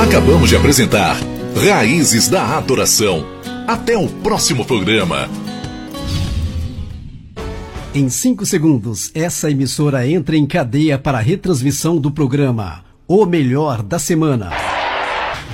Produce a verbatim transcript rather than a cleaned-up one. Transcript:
Acabamos de apresentar Raízes da Adoração. Até o próximo programa. Em cinco segundos, essa emissora entra em cadeia para a retransmissão do programa O Melhor da Semana.